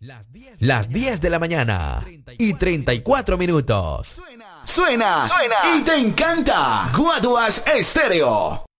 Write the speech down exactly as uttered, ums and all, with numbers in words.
Las diez de la mañana y treinta y cuatro minutos. Suena, suena y te encanta. Guaduas Estéreo.